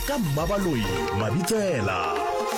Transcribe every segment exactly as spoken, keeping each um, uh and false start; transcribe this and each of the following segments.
ka Mmabaloi Mabitsela.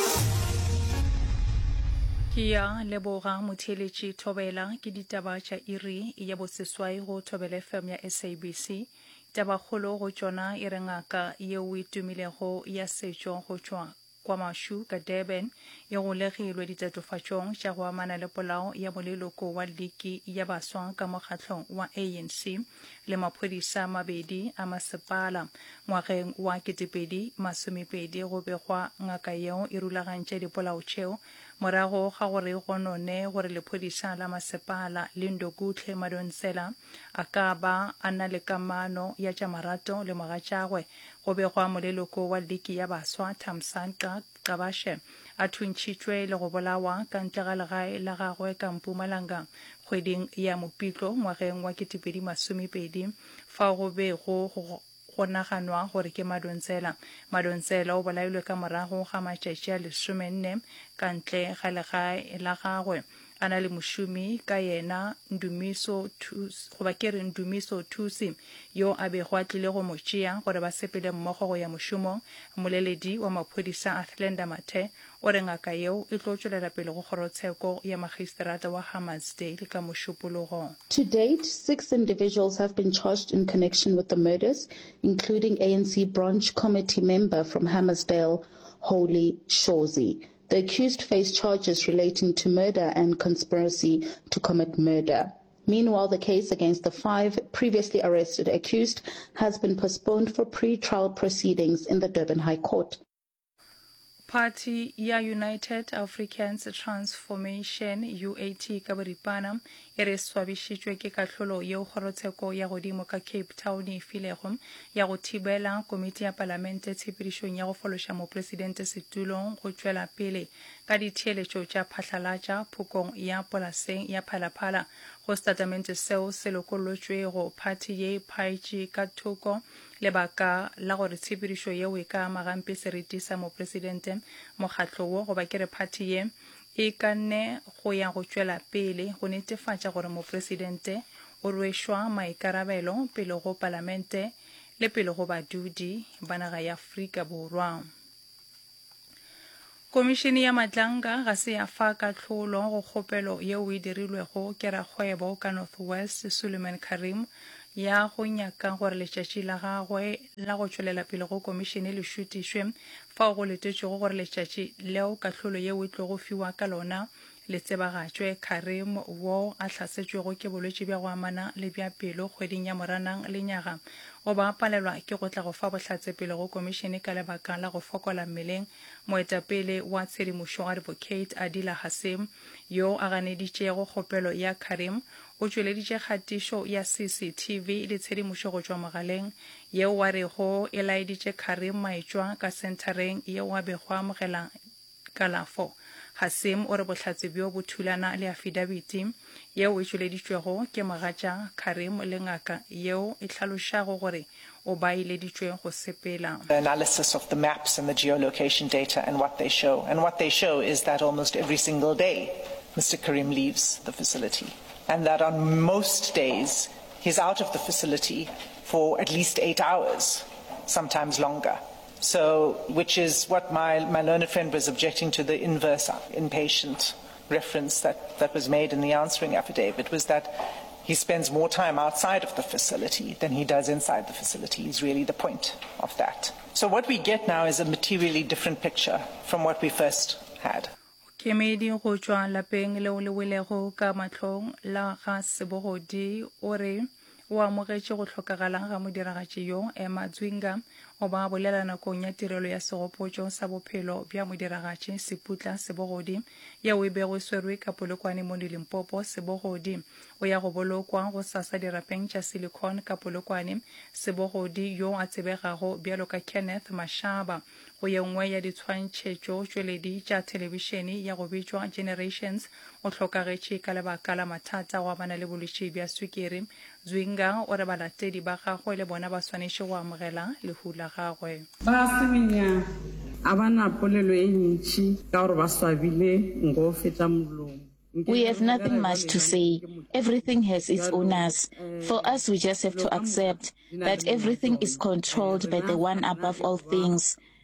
Kia leboga motheletši Thobela ke ditaba tša iri ya boseswai go Thobela F M ya S A B C. Tabakgolo go tšona e re ngaka yeo e tumilego ya setšo go tšwa kwa Mashu ka Durban e go legilwe ditatofatšong tša go amana le polao ya moleloko wa liki ya baswa ka mokgahlong wa A N C le maphodisa mabedi a masepala ngwageng wa ketepedi masomepedi go begwa ngaka yeo e rulagantše dipolao tšeo morago ga gore go none gore lephodisa la masepala le Ndokuhle Madonsela a ka ba a na le kamano ya tša marato le mogatšagwe go begwa moleloko wa liki ya baswa Thamsanqa Qabashe a thuntšitšwe le go bolawa ka ntle ga legae la gagwe ka Mpumalanga kgweding ya Mopitlo ngwageng wa ketepedi masomepedi fa go be go go naganwa gore ke Madonsela. Madonsela o bolailwe ka morago ga matšatši a lesomenne ka ntle ga legae la gagwe a na le mošomi ka yena Ndumiso goba ke re Ndumiso Thusi yo a bego a tlile go mo tšea gore ba sepele mmogo go ya mošomong. Moleledi wa maphodisa Athlenda Mathe o re ngaka yeo e tlo tšwelela pele go kgorotsheko ya magistrata wa Hammarsdale ka mošupologo. To date, six individuals have been charged in connection with the murders, including A N C branch committee member from Hammarsdale, Holy Shozi. The accused face charges relating to murder and conspiracy to commit murder. Meanwhile, the case against the five previously arrested accused has been postponed for pre-trial proceedings in the Durban High Court. Party ya United Africans Transformation U A T ka boripana e re swabišitšwe ke kahlolo yeo kgorotsheko ya godimo ka Cape Town e filego ya go thibela komiti ya palamente tshepedišong ya go fološa mopresidente setulong go tšwela pele ka ditheeletšo tša phatlalatša phokong ya polaseng ya Phalaphala go statement seo se lokolotšwego party ye phaetše ka thoko lebaka la gore tshepedišo yeo e ka magampe seriti sa mopresidente mokgatlo wo goba ke re party ye e ka nne go ya go tšwela pele go netefatša gore mopresidente o rwešwa maikarabelo pele go palamente le pele go badudi ba naga ya Afrika Borwa. Komishini ya Matlanga ga se ya fa kahlolo go kgopelo yeo e dirilwego ke rakgwebo ka North West Suleiman Karim ya go nyaka gore letšatši la gagwe la go tšwelela pele go komishini le šutišwe fa go letetšego gore letšatši leo kahlolo yeo e tlo go fiwa ka lona le tsebagatšwe. Karim wo a hlasetšwego ke bolwetši bja go amana le bja pelo kgweding ya Moranang le nyaga o ba palelwa ke go tla go fa bohlatse pele go komishini ka lebaka la go fokola mmeleng. Moetapele wa tshedimošo Advocate Adila Hasim yo a ganeditšego kgopelo ya Karim o tšweleditše kgatišo ya C C T V le tshedimošo go tšwa mogaleng yeo wa rego e laeditše Karim maetšwa ka sentareng yeo a bego amogela kalafo. Hasim o re bohlatse bjo bo thulana le afidabiti yeo e tšweleditšwego ke mogatša Karim le ngaka yeo e hlalošago gore o ba ileditšwe go sepela. The analysis of the maps and the geolocation data and what they show. And what they show is that almost every single day Mister Karim leaves the facility. And that on most days he's out of the facility for at least eight hours, sometimes longer. So, which is what my, my learned friend was objecting to, the inverse inpatient reference that, that was made in the answering affidavit, was that he spends more time outside of the facility than he does inside the facility, is really the point of that. So what we get now is a materially different picture from what we first had. Kemedi go tšwa lapeng leo le welego ka matlong la ga Sebogodi o re o amogetše go hlokagala ga modiragatši yo Emma Zwinga o ba bolela nakong ya tirelo ya segopotšo sa bophelo bja modiragatši Seputla Sebogodi yeo e bego e swerwe ka Polokwane mo Limpopo. Sebogodi o ya go bolokwa go sasa dirapeng tša Silicon ka Polokwane. Sebogodi yo a tsebegago bjalo ka Kenneth Mashaba go ye nngwe ya ditshwantšhetšo tšweledi tša telebišene ya go bitšwa Generations o hlokagetše ka lebaka la mathata go amana le bolwetši bja sukiri. Zwinga o re balatedi ba gagwe le bona ba swanetše go amogela lehu la gagwe. Ba semenya a bana polelo e ntši ka gore ba swabile ngo feta molomo. We have nothing much to say. Everything has its owners. For us, we just have to accept that everything is controlled by the one above all things.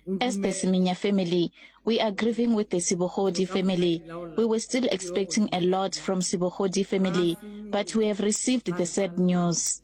As the Siminya family, we are grieving with the Sibohodi family. We were still expecting a lot from Sibohodi family, but we have received the sad news.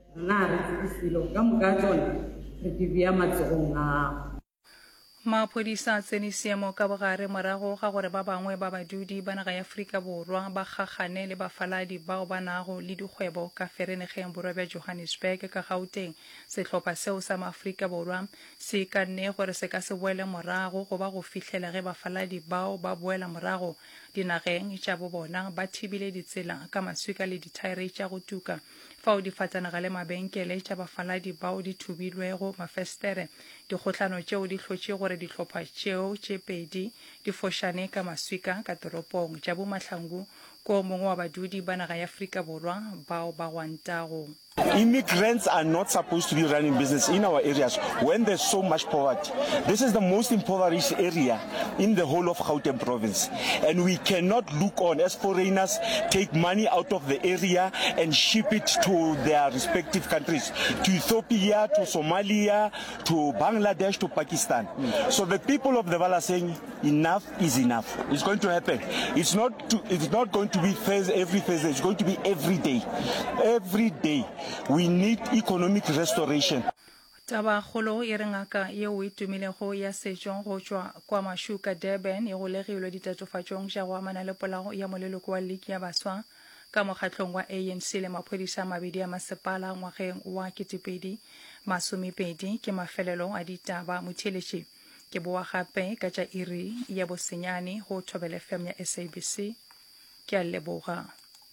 maphodisa a tsene seemo ka bogare morago ga gore ba bangwe ba badudi ba naga ya Aforika Borwa ba gagane le bafaladi bao ba nago le dikgwebo ka ferenegeng borwa bja Johannesburg ka Gauteng. Setlhopha seo sa maAforika Borwa se ka nne gore se ka se boele morago go ba go fitlhela ge bafaladi bao ba boela morago dinageng tša bo bona ba thibile ditsela ka maswika le dithaere tša go tuka fao di fatanaga le mabenkele tša bafaladi bao di thubilwego mafestere. Dikgotlano tšeo di hlotše gore dihlopha tšeo tše pedi di fošane ka maswika ka toropong tša bo Mahlangu ko mongwe wa badudi ba naga ya Aforika Borwa bao ba gwantago. Immigrants are not supposed to be running business in our areas when there's so much poverty. This is the most impoverished area in the whole of Gauteng province. And we cannot look on as foreigners take money out of the area and ship it to their respective countries, to Ethiopia, to Somalia, to Bangladesh, to Pakistan. Mm. So the people of the Val are saying enough is enough. It's going to happen. It's not, to, it's not going to be Thursday, every Thursday. It's going to be every day. Every day. We need economic restoration. Taba kholo e re ngaka yeo e tumilego ya sejong go tswa kwa Mashuka Durban e go legilwe ditatofatšong tša go amana le polao ya moleloko wa League ya Baswa ka mokgatlong wa A N C le maphodisa a mabedi a masepala ngwageng wa ketepedi masomepedi ke mafelelo a ditaba motheletši ke boa gape ka tša iri ya bosenyane go Thobela F M ya S A B C ke a leboga.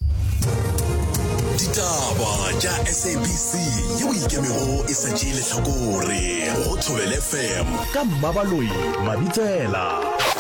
Ditaba tša S A B C yeo ikemego e sa tšee lehlakore go Thobela F M ka Mmabaloi Mabitsela.